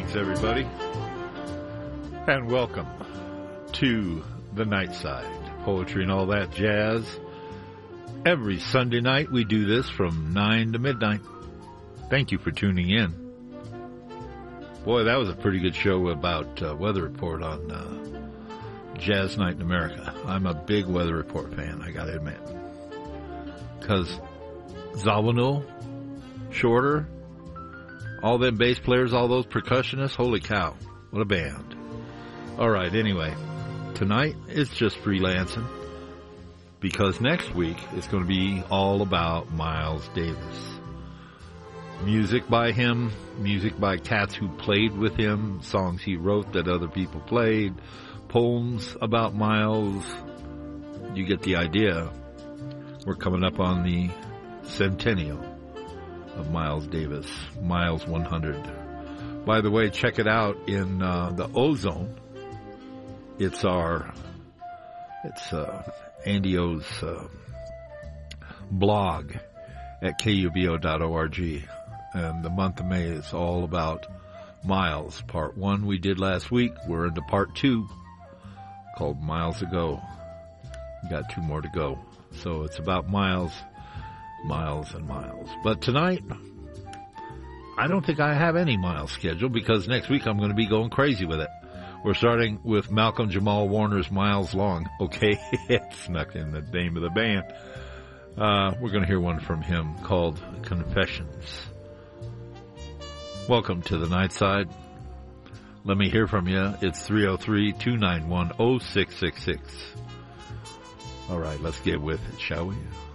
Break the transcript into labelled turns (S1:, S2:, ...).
S1: Greetings, everybody, and welcome to the Night Side, poetry and all that jazz. Every Sunday night we do this from 9 to midnight. Thank you for tuning in. Boy, that was a pretty good show about Weather Report on Jazz Night in America. I'm a big Weather Report fan, I gotta admit. Because Zawinul, Shorter, all them bass players, all those percussionists, holy cow, what a band. All right, anyway, tonight it's just freelancing because next week it's going to be all about Miles Davis. Music by him, music by cats who played with him, songs he wrote that other people played, poems about Miles. You get the idea. We're coming up on the centennial of Miles Davis, Miles 100. By the way, check it out in the Ozone. It's Andy O's blog at kubo.org. And the month of May is all about Miles. Part 1 we did last week. We're into part 2 called Miles Ago. We got 2 more to go. So it's about Miles and Miles. But tonight, I don't think I have any Miles scheduled because next week I'm going to be going crazy with it. We're starting with Malcolm Jamal Warner's Miles Long. Okay, it snuck in the name of the band. We're going to hear one from him called Confessions. Welcome to the Night Side. Let me hear from you. It's 303-291-0666. All right, let's get with it, shall we?